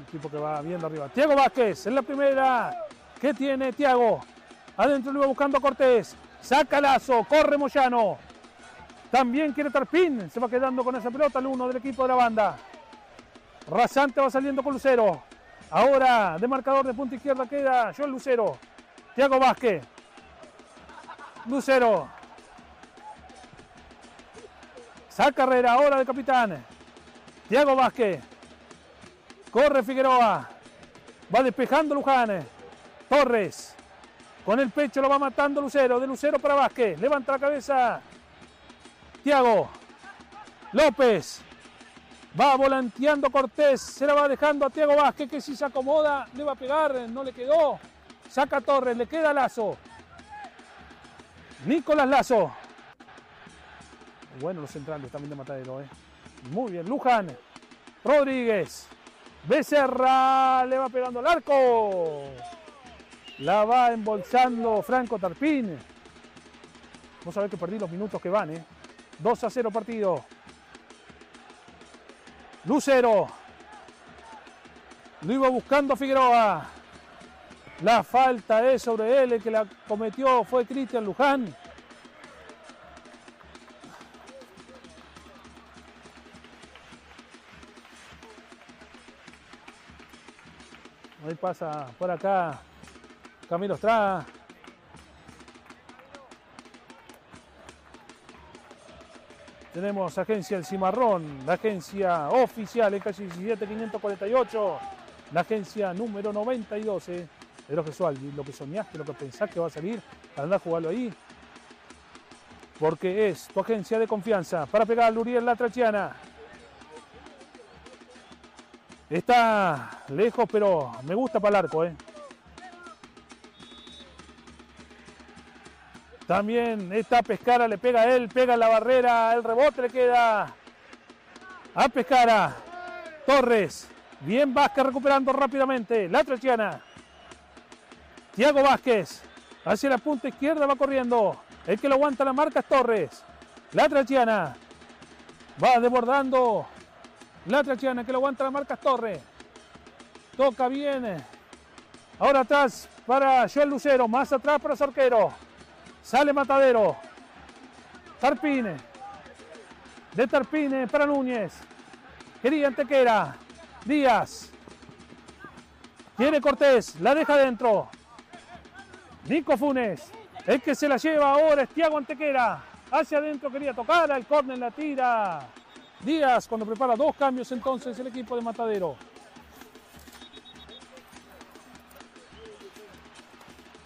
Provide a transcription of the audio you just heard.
equipo que va viendo arriba. Thiago Vázquez en la primera. ¿Qué tiene Thiago? Adentro lo iba buscando a Cortés. Saca Lazo, corre Moyano. También quiere Tarpín. Se va quedando con esa pelota el uno del equipo de la banda. Rasante va saliendo con Lucero. Ahora de marcador de punta izquierda queda Joel Lucero. Thiago Vázquez. Lucero. Saca Herrera ahora de capitán. Thiago Vázquez. Corre Figueroa. Va despejando Luján. Torres. Con el pecho lo va matando Lucero. De Lucero para Vázquez. Levanta la cabeza. Thiago. López. Va volanteando Cortés. Se la va dejando a Thiago Vázquez, que si se acomoda le va a pegar. No le quedó. Saca Torres. Le queda Lazo. Nicolás Lazo. Bueno, los centrales también de Matadero. Muy bien. Luján. Rodríguez. Becerra. Le va pegando al arco. La va embolsando Franco Tarpín. Vos sabés que perdí los minutos que van. 2-0 partido. Lucero. Lo iba buscando Figueroa. La falta es sobre él. El que la cometió fue Cristian Luján. Ahí pasa por acá Camilo Estrada. Tenemos agencia El Cimarrón, la agencia oficial en calle 17548, la agencia número 92 de los Gesualdi. Lo que soñaste, lo que pensás que va a salir, andá a jugarlo ahí. Porque es tu agencia de confianza para pegar al Uriel La Trachiana. Está lejos, pero me gusta para el arco. También está Pescara, le pega a él, pega en la barrera, el rebote le queda a Pescara. Torres, bien Vázquez recuperando rápidamente, La Trachiana. Thiago Vázquez, hacia la punta izquierda va corriendo. El que lo aguanta la marca es Torres. La Trachiana va desbordando. La Trachiana, que lo aguanta la marca es Torres. Toca bien. Ahora atrás para Joel Lucero, más atrás para Zorquero. Sale Matadero. Tarpín. De Tarpín para Núñez. Quería Antequera. Díaz. Quiere Cortés. La deja adentro. Nico Funes. El que se la lleva ahora es Thiago Antequera. Hacia adentro quería tocar. El córner la tira. Díaz cuando prepara dos cambios entonces el equipo de Matadero.